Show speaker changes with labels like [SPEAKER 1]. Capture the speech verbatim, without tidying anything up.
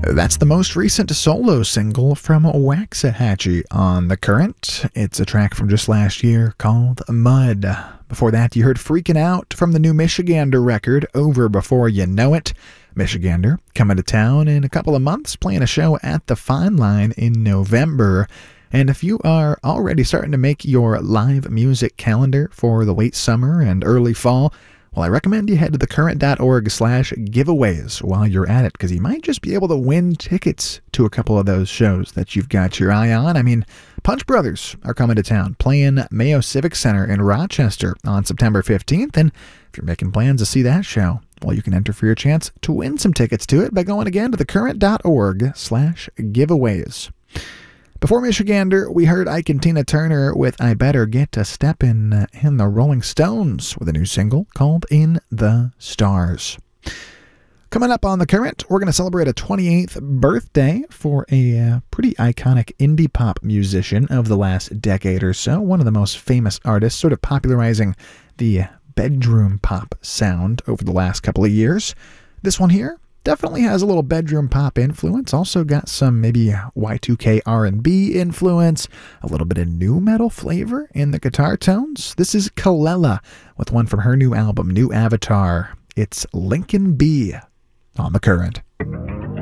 [SPEAKER 1] That's the most recent solo single from Waxahachie on The Current. It's a track from just last year called Mud. Before that, you heard Freaking Out from the new Michigander record, Over Before You Know It. Michigander coming to town in a couple of months, playing a show at the Fine Line in November. And if you are already starting to make your live music calendar for the late summer and early fall, well, I recommend you head to thecurrent.org slash giveaways while you're at it, because you might just be able to win tickets to a couple of those shows that you've got your eye on. I mean, Punch Brothers are coming to town, playing Mayo Civic Center in Rochester on September fifteenth, and if you're making plans to see that show, well, you can enter for your chance to win some tickets to it by going again to thecurrent.org slash giveaways. Before Michigander, we heard Ike and Tina Turner with I Better Get to Steppin' uh, in the Rolling Stones with a new single called In the Stars. Coming up on The Current, we're going to celebrate a twenty-eighth birthday for a uh, pretty iconic indie pop musician of the last decade or so, one of the most famous artists, sort of popularizing the bedroom pop sound over the last couple of years. This one here definitely has a little bedroom pop influence, also got some maybe Y two K R and B influence, a little bit of nu metal flavor in the guitar tones. This is Kelela with one from her new album, New Avatar. It's Lincoln B on The Current.